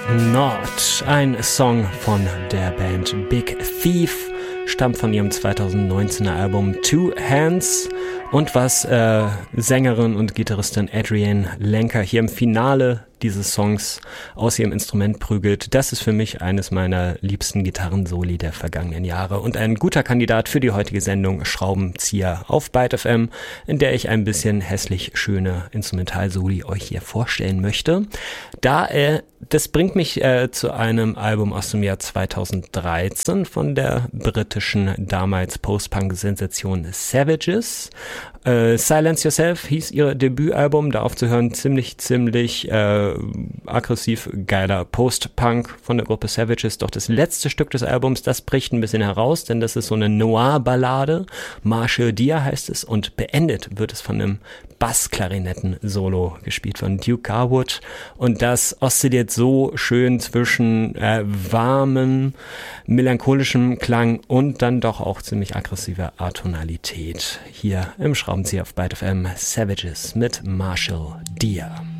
Not, ein Song von der Band Big Thief, stammt von ihrem 2019er Album Two Hands. Und was Sängerin und Gitarristin Adrienne Lenker hier im Finale dieses Songs aus ihrem Instrument prügelt, das ist für mich eines meiner liebsten Gitarrensoli der vergangenen Jahre und ein guter Kandidat für die heutige Sendung Schraubenzieher auf Byte FM, in der ich ein bisschen hässlich schöne Instrumentalsoli euch hier vorstellen möchte. Das bringt mich zu einem Album aus dem Jahr 2013 von der britischen damals Post-Punk-Sensation Savages. Silence Yourself hieß ihr Debütalbum, da aufzuhören ziemlich aggressiv geiler Post-Punk von der Gruppe Savages. Doch das letzte Stück des Albums, das bricht ein bisschen heraus, denn das ist so eine Noir-Ballade. Marshall Deer heißt es und beendet wird es von einem Bassklarinetten-Solo gespielt von Duke Garwood. Und das oszilliert so schön zwischen warmem, melancholischem Klang und dann doch auch ziemlich aggressiver Atonalität. Hier im Schraubenzieher auf Byte FM Savages mit Marshall Deer.